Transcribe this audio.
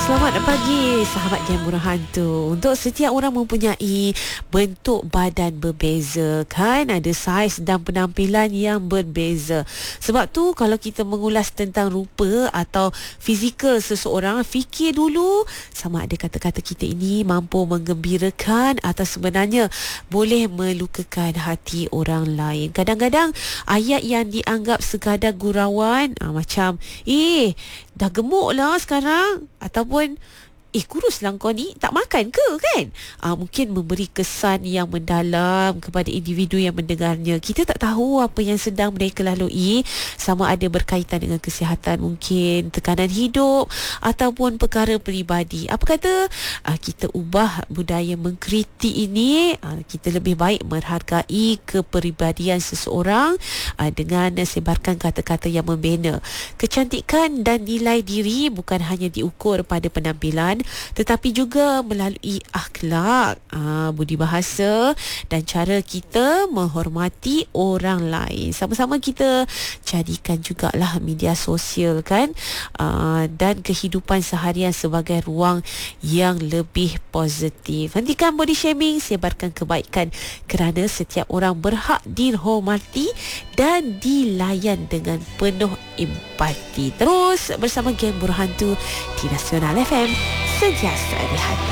Selamat pagi sahabat Geng Burung Hantu. Untuk setiap orang mempunyai bentuk badan berbeza kan, ada saiz dan penampilan yang berbeza. Sebab tu kalau kita mengulas tentang rupa atau fizikal seseorang, fikir dulu sama ada kata-kata kita ini mampu menggembirakan atau sebenarnya boleh melukakan hati orang lain. Kadang-kadang ayat yang dianggap sekadar gurauan, macam dah gemuk lah sekarang, ataupun kuruslah kau ni, tak makan ke kan? Mungkin memberi kesan yang mendalam kepada individu yang mendengarnya. Kita tak tahu apa yang sedang mereka lalui, sama ada berkaitan dengan kesihatan, mungkin tekanan hidup ataupun perkara peribadi. Apa kata kita ubah budaya mengkritik ini, kita lebih baik menghargai kepribadian seseorang dengan sebarkan kata-kata yang membina. Kecantikan dan nilai diri bukan hanya diukur pada penampilan, tetapi juga melalui akhlak, budi bahasa dan cara kita menghormati orang lain. Sama-sama kita jadikan jugalah media sosial kan, dan kehidupan seharian sebagai ruang yang lebih positif. Hentikan body shaming, sebarkan kebaikan, kerana setiap orang berhak dihormati dan dilayan dengan penuh empati. Terus bersama Geng Burung Hantu di Nasional FM, sentiasa di hati.